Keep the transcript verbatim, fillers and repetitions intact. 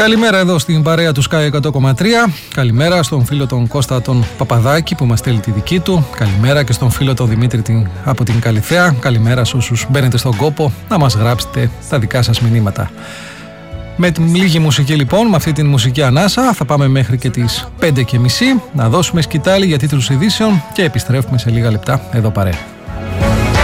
Καλημέρα εδώ στην παρέα του Sky εκατό κόμμα τρία. Καλημέρα στον φίλο τον Κώστα τον Παπαδάκη που μας στέλνει τη δική του. Καλημέρα και στον φίλο τον Δημήτρη την, από την Καλιθέα. Καλημέρα σε όσους μπαίνετε στον κόπο να μας γράψετε τα δικά σας μηνύματα. Με λίγη μουσική λοιπόν, με αυτή την μουσική ανάσα θα πάμε μέχρι και τις πέντε και μισή να δώσουμε σκητάλη για τίτλους ειδήσεων και επιστρέφουμε σε λίγα λεπτά εδώ παρέα.